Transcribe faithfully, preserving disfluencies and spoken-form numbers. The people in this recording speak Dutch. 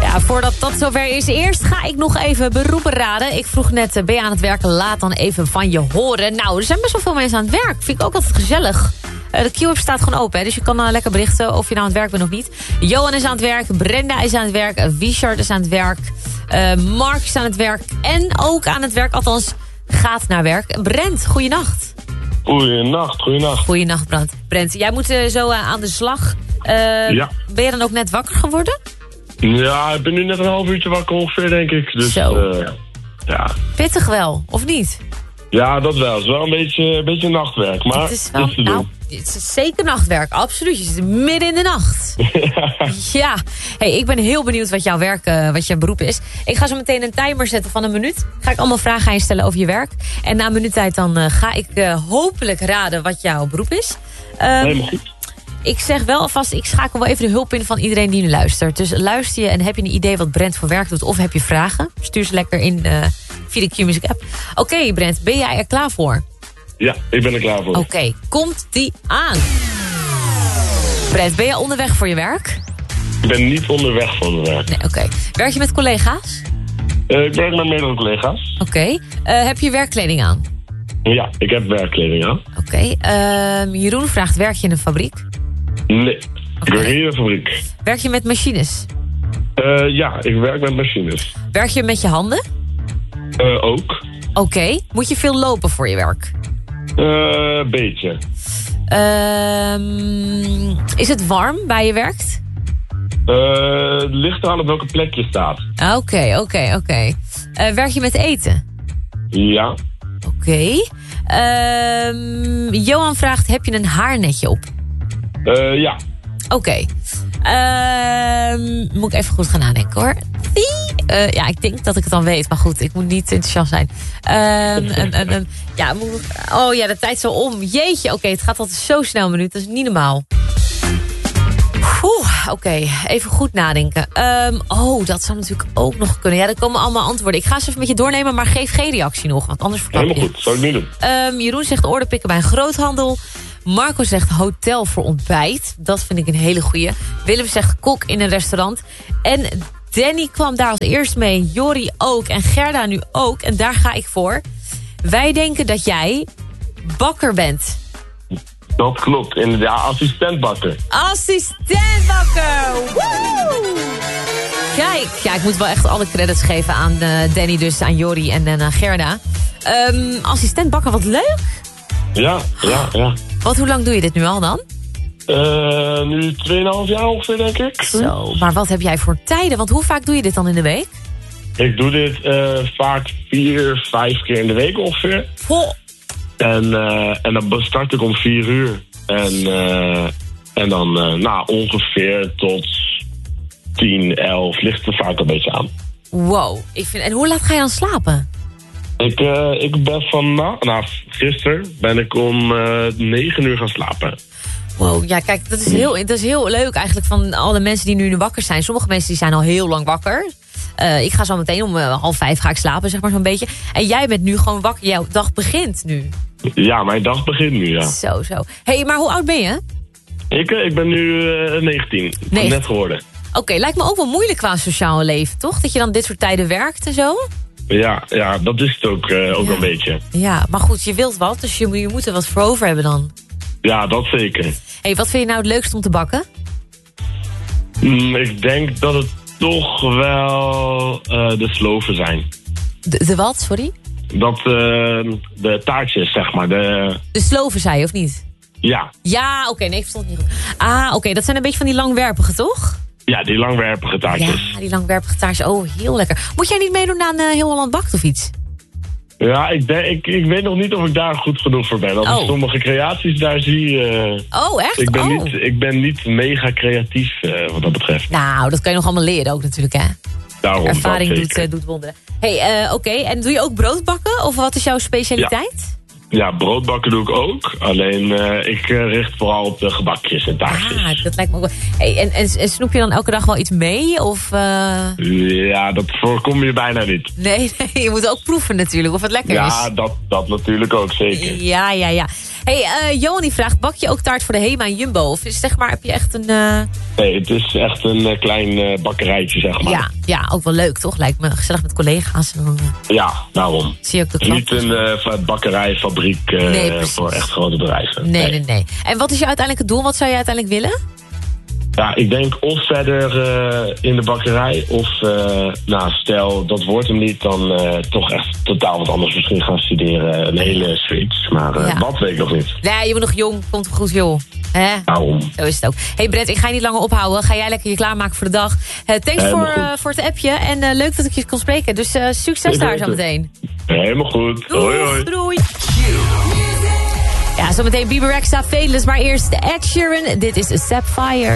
Ja, voordat dat zover is, eerst ga ik nog even beroepen raden. Ik vroeg net, ben je aan het werken? Laat dan even van je horen. Nou, er zijn best wel veel mensen aan het werk. Vind ik ook altijd gezellig. Uh, de Q-app staat gewoon open, hè, dus je kan uh, lekker berichten of je nou aan het werk bent of niet. Johan is aan het werk, Brenda is aan het werk, uh, Wiechard is aan het werk, uh, Mark is aan het werk en ook aan het werk, althans gaat naar werk. Brent, goeienacht. Goeienacht, goeienacht. Goeienacht, Brent. Brent, jij moet uh, zo uh, aan de slag. Uh, ja. Ben je dan ook net wakker geworden? Ja, ik ben nu net een half uurtje wakker ongeveer, denk ik. Dus, zo. Uh, ja. Pittig wel, of niet? Ja, dat wel. Het is wel een beetje, een beetje nachtwerk, maar het is wel, het is te nou, doen. het is zeker nachtwerk, absoluut. Je zit midden in de nacht. Ja, hey, ik ben heel benieuwd wat jouw werk, uh, wat jouw beroep is. Ik ga zo meteen een timer zetten van een minuut. Ga ik allemaal vragen aan je stellen over je werk. En na een minuut tijd dan uh, ga ik uh, hopelijk raden wat jouw beroep is. Um, Helemaal goed. Ik zeg wel alvast, ik schakel wel even de hulp in van iedereen die nu luistert. Dus luister je en heb je een idee wat Brent voor werk doet of heb je vragen? Stuur ze lekker in uh, via de Q-Music app. Oké, okay, Brent, ben jij er klaar voor? Ja, ik ben er klaar voor. Oké, okay, komt die aan. Brent, ben je onderweg voor je werk? Ik ben niet onderweg voor mijn werk. Nee, oké. Okay. Werk je met collega's? Uh, ik werk met meerdere collega's. Oké. Okay. Uh, heb je werkkleding aan? Ja, ik heb werkkleding aan. Oké. Okay. Uh, Jeroen vraagt, werk je in een fabriek? Nee, okay. Ik werk hier in een fabriek. Werk je met machines? Uh, ja, ik werk met machines. Werk je met je handen? Uh, ook. Oké. Okay. Moet je veel lopen voor je werk? Een uh, beetje. Uh, is het warm waar je werkt? Uh, het ligt eraan op welke plek je staat. Oké, oké, oké. Werk je met eten? Ja. Oké. Okay. Uh, Johan vraagt, heb je een haarnetje op? Uh, ja. Oké. Okay. Uh, moet ik even goed gaan nadenken, hoor. Uh, ja, ik denk dat ik het dan weet. Maar goed, ik moet niet enthousiast zijn. Uh, en, en, en, ja, oh ja, de tijd is al om. Jeetje, oké, okay, het gaat altijd zo snel, minuut. Dat is niet normaal. Oké, okay, even goed nadenken. Um, oh, dat zou natuurlijk ook nog kunnen. Ja, er komen allemaal antwoorden. Ik ga ze even met je doornemen, maar geef geen reactie nog. Want anders verklap je. Helemaal goed, zou ik niet doen. Um, Jeroen zegt oren pikken bij een groothandel. Marco zegt hotel voor ontbijt. Dat vind ik een hele goeie. Willem zegt kok in een restaurant. En Danny kwam daar als eerst mee. Jorrie ook. En Gerda nu ook. En daar ga ik voor. Wij denken dat jij bakker bent. Dat klopt, inderdaad. Assistentbakker. Assistentbakker! Woe! Kijk, ja, ik moet wel echt alle credits geven aan uh, Danny, dus aan Jorrie en aan uh, Gerda. Um, assistentbakker, wat leuk. Ja, ja, ja. Wat, hoe lang doe je dit nu al dan? Uh, nu tweeënhalf jaar ongeveer, denk ik. Zo, maar wat heb jij voor tijden? Want hoe vaak doe je dit dan in de week? Ik doe dit uh, vaak vier, vijf keer in de week ongeveer. Ho. En, uh, en dan start ik om vier uur. En, uh, en dan uh, nou, ongeveer tot tien, elf ligt er vaak een beetje aan. Wow. Ik vind, en hoe laat ga je dan slapen? Ik, uh, ik ben van, nou, nou, gisteren ben ik om uh, negen uur gaan slapen. Wow, ja kijk, dat is, heel, dat is heel leuk eigenlijk van alle mensen die nu wakker zijn. Sommige mensen die zijn al heel lang wakker. Uh, ik ga zo meteen om uh, half vijf ga ik slapen, zeg maar zo'n beetje. En jij bent nu gewoon wakker, jouw dag begint nu. Ja, mijn dag begint nu, ja. Zo, zo. Hé, hey, maar hoe oud ben je? Ik, ik ben nu uh, negentien, negentien, net geworden. Oké, okay, lijkt me ook wel moeilijk qua sociaal leven, toch? Dat je dan dit soort tijden werkt en zo? Ja, ja, dat is het ook, uh, ook ja. een beetje. Ja, maar goed, je wilt wat, dus je, je moet er wat voor over hebben dan. Ja, dat zeker. Hé, hey, wat vind je nou het leukst om te bakken? Mm, ik denk dat het toch wel uh, de sloven zijn. De, de wat, sorry? Dat uh, de taartjes, zeg maar. De, de sloven, zei je, of niet? Ja. Ja, oké, okay, nee, ik verstond het niet goed. Ah, oké, okay, dat zijn een beetje van die langwerpige, toch? Ja, die langwerpige taartjes. Ja, die langwerpige taartjes. Oh, heel lekker. Moet jij niet meedoen aan uh, Heel Holland Bakt of iets? Ja, ik, denk, ik, ik weet nog niet of ik daar goed genoeg voor ben. Als oh. ik sommige creaties daar zie... Uh, oh, echt? Ik ben, oh. niet, ik ben niet mega creatief uh, wat dat betreft. Nou, dat kan je nog allemaal leren ook natuurlijk, hè? Daarom, ervaring doet, uh, doet wonderen. Hey, uh, oké. Okay. En doe je ook brood bakken? Of wat is jouw specialiteit? Ja. Ja, broodbakken doe ik ook. Alleen uh, ik uh, richt vooral op de gebakjes en taartjes. Ah, dat lijkt me ook wel. Hey, en, en, en snoep je dan elke dag wel iets mee? Of, uh... Ja, dat voorkom je bijna niet. Nee, nee, je moet ook proeven natuurlijk of het lekker ja, is. Ja, dat, dat natuurlijk ook, zeker. Ja, ja, ja. Hey, uh, Johan die vraagt, bak je ook taart voor de Hema en Jumbo? Of is, zeg maar, heb je echt een... Uh... Nee, het is echt een uh, klein uh, bakkerijtje, zeg maar. Ja, Ja, ook wel leuk, toch? Lijkt me gezellig met collega's. En dan, uh, ja, daarom. Zie je ook de klant. Niet een uh, bakkerij, fabriek uh, nee, voor echt grote bedrijven. Nee, nee, nee, nee. En wat is je uiteindelijke doel? Wat zou je uiteindelijk willen? Ja, ik denk of verder uh, in de bakkerij. Of, uh, nou, stel, dat wordt hem niet. Dan uh, toch echt totaal wat anders misschien gaan studeren. Een hele switch. Maar uh, ja. wat weet ik nog niet. Nee, je bent nog jong. Komt goed, joh. Hè? Daarom. Zo is het ook. Hey Brett, ik ga je niet langer ophouden. Ga jij lekker je klaarmaken voor de dag. Uh, thanks voor, uh, voor het appje. En uh, leuk dat ik je kon spreken. Dus uh, succes ik daar zo meteen. Helemaal goed. Doei, hoi, hoi. Doei. Ja, zometeen Bieber Rexha, Fadeless. Maar eerst Ed Sheeran. Dit is Sapphire.